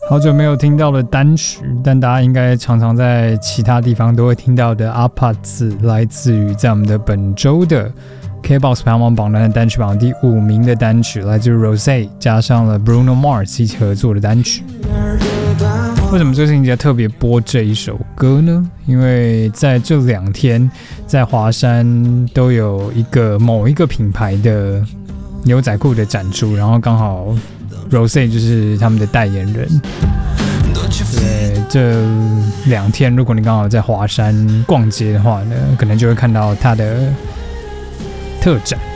好久没有听到的单曲，但大家应该常常在其他地方都会听到的阿帕字，来自于在我们的本周的 KBox 排行榜榜单的单曲榜第5名的单曲，来自于 Rosé 加上了 Bruno Mars 一起合作的单曲。为什么这个星期要特别播这一首歌呢？因为在这2天，在华山都有某一个品牌的牛仔裤的展出，然后刚好 Rosé 就是他们的代言人。对，这2天如果你刚好在华山逛街的话呢，可能就会看到他的特展。